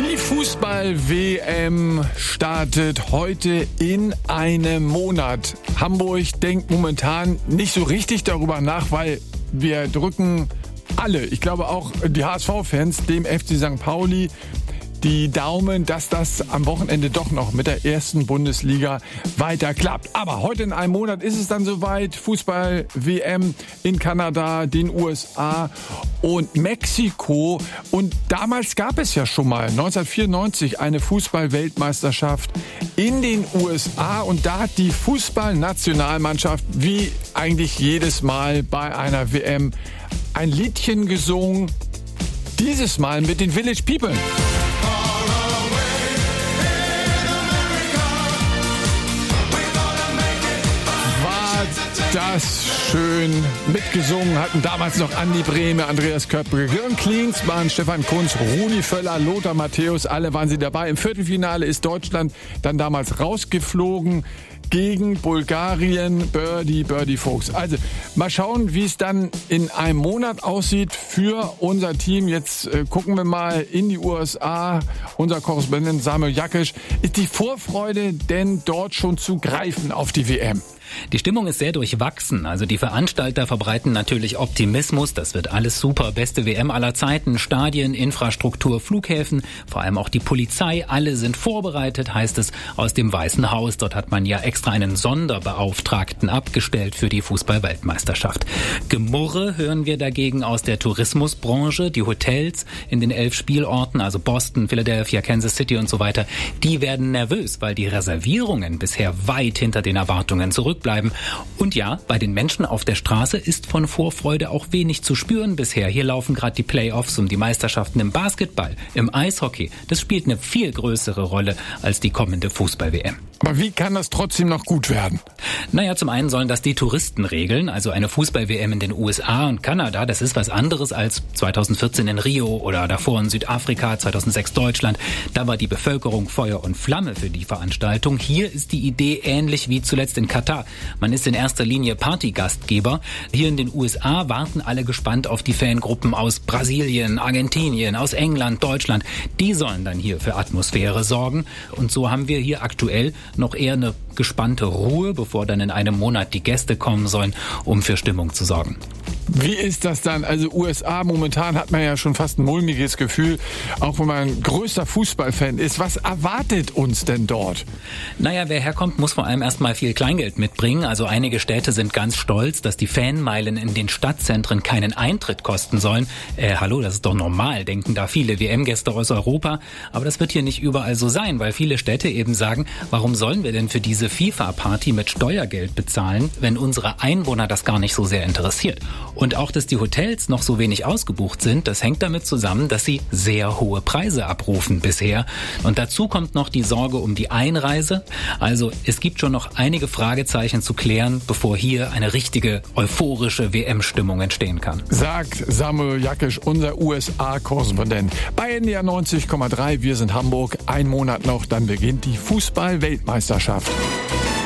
Die Fußball-WM startet heute in einem Monat. Hamburg denkt momentan nicht so richtig darüber nach, weil wir drücken alle, ich glaube auch die HSV-Fans, dem FC St. Pauli, die Daumen, dass das am Wochenende doch noch mit der ersten Bundesliga weiter klappt. Aber heute in einem Monat ist es dann soweit. Fußball-WM in Kanada, den USA und Mexiko. Und damals gab es ja schon mal 1994 eine Fußball-Weltmeisterschaft in den USA. Und da hat die Fußballnationalmannschaft wie eigentlich jedes Mal bei einer WM ein Liedchen gesungen. Dieses Mal mit den Village People. Das schön mitgesungen hatten damals noch Andi Brehme, Andreas Köpke, Jürgen Klinsmann, Stefan Kunz, Rudi Völler, Lothar Matthäus, alle waren sie dabei. Im Viertelfinale ist Deutschland dann damals rausgeflogen gegen Bulgarien, Birdie Fuchs. Also mal schauen, wie es dann in einem Monat aussieht für unser Team. Jetzt gucken wir mal in die USA. Unser Korrespondent Samuel Jakisch. Ist die Vorfreude denn dort schon zu greifen auf die WM? Die Stimmung ist sehr durchwachsen. Also die Veranstalter verbreiten natürlich Optimismus. Das wird alles super. Beste WM aller Zeiten. Stadien, Infrastruktur, Flughäfen, vor allem auch die Polizei. Alle sind vorbereitet, heißt es aus dem Weißen Haus. Dort hat man ja extra einen Sonderbeauftragten abgestellt für die Fußball-Weltmeisterschaft. Gemurre hören wir dagegen aus der Tourismusbranche. Die Hotels in den 11 Spielorten, also Boston, Philadelphia, Kansas City und so weiter, die werden nervös, weil die Reservierungen bisher weit hinter den Erwartungen zurückbleiben. Und ja, bei den Menschen auf der Straße ist von Vorfreude auch wenig zu spüren bisher. Hier laufen gerade die Playoffs um die Meisterschaften im Basketball, im Eishockey. Das spielt eine viel größere Rolle als die kommende Fußball-WM. Aber wie kann das trotzdem noch gut werden? Naja, zum einen sollen das die Touristen regeln. Also eine Fußball-WM in den USA und Kanada, das ist was anderes als 2014 in Rio oder davor in Südafrika, 2006 Deutschland. Da war die Bevölkerung Feuer und Flamme für die Veranstaltung. Hier ist die Idee ähnlich wie zuletzt in Katar. Man ist in erster Linie Partygastgeber. Hier in den USA warten alle gespannt auf die Fangruppen aus Brasilien, Argentinien, aus England, Deutschland. Die sollen dann hier für Atmosphäre sorgen. Und so haben wir hier aktuell noch eher eine gespannte Ruhe, bevor dann in einem Monat die Gäste kommen sollen, um für Stimmung zu sorgen. Wie ist das dann? Also USA, momentan hat man ja schon fast ein mulmiges Gefühl, auch wenn man ein größter Fußballfan ist. Was erwartet uns denn dort? Naja, wer herkommt, muss vor allem erstmal viel Kleingeld mitbringen. Also einige Städte sind ganz stolz, dass die Fanmeilen in den Stadtzentren keinen Eintritt kosten sollen. Hallo, das ist doch normal, denken da viele WM-Gäste aus Europa. Aber das wird hier nicht überall so sein, weil viele Städte eben sagen, warum sollen wir denn für diese FIFA-Party mit Steuergeld bezahlen, wenn unsere Einwohner das gar nicht so sehr interessiert? Und auch, dass die Hotels noch so wenig ausgebucht sind, das hängt damit zusammen, dass sie sehr hohe Preise abrufen bisher. Und dazu kommt noch die Sorge um die Einreise. Also es gibt schon noch einige Fragezeichen zu klären, bevor hier eine richtige euphorische WM-Stimmung entstehen kann. Sagt Samuel Jakisch, unser USA-Korrespondent. Bei NDR 90,3, wir sind Hamburg. Ein Monat noch, dann beginnt die Fußball-Weltmeisterschaft.